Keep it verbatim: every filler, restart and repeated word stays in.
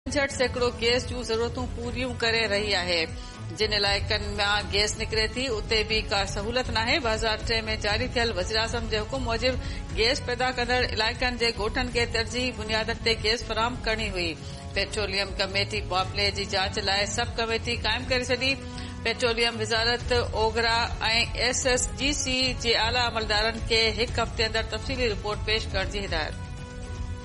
झट सैकड़ो गैस जूं ज़रूरतूं पूरियूं करे रही आहे। जिन इलाइक़नि मां गैस निकिरे थी उते बि का सहूलियत नाहे। ॿ हज़ार टे में जारी थियल वज़ीर-ए-आज़म जे हुकुम मूजिब गैस पैदा कंदड़ इलाइक़नि जे ॻोठनि खे तरजीही बुनियाद ते गैस फराहम करणी हुई। पेट्रोलियम कमेटी मुआवज़े जी जांच लाइ सब कमेटी क़ाइम करे छॾी। पेट्रोलियम वज़ारत ओगरा ऐं एस एस जी सी जे आला अमलदारनि खे हिकु हफ़्ते अंदर तफ़सीली रिपोर्ट पेश करण जी हिदायत।